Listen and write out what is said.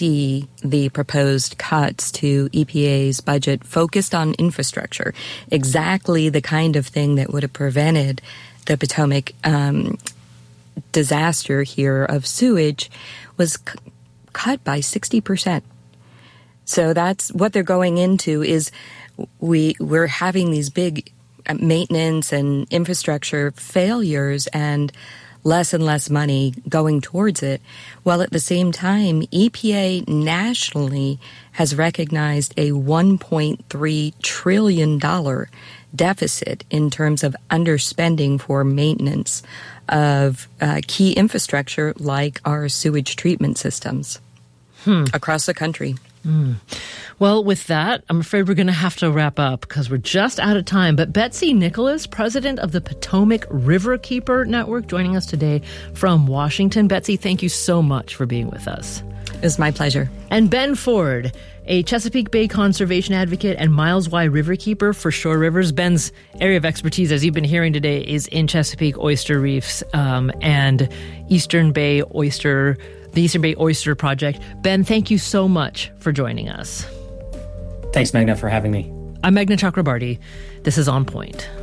see the proposed cuts to EPA's budget focused on infrastructure, exactly the kind of thing that would have prevented the Potomac disaster here of sewage, was cut by 60%. So that's what they're going into, is we're having these big maintenance and infrastructure failures and less money going towards it, while at the same time, EPA nationally has recognized a $1.3 trillion deficit in terms of underspending for maintenance of key infrastructure like our sewage treatment systems across the country. Well, with that, I'm afraid we're going to have to wrap up because we're just out of time. But Betsy Nicholas, president of the Potomac Riverkeeper Network, joining us today from Washington. Betsy, thank you so much for being with us. It was my pleasure. And Ben Ford, a Chesapeake Bay conservation advocate and Miles Y Riverkeeper for Shore Rivers. Ben's area of expertise, as you've been hearing today, is in Chesapeake oyster reefs and Eastern Bay oyster. The Eastern Bay Oyster Project. Ben, thank you so much for joining us. Thanks, Meghna, for having me. I'm Meghna Chakrabarty. This is On Point.